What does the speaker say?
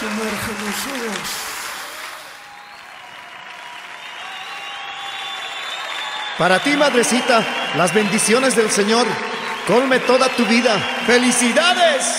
Sumerge los ojos. Para ti, madrecita, las bendiciones del Señor colme toda tu vida. ¡Felicidades!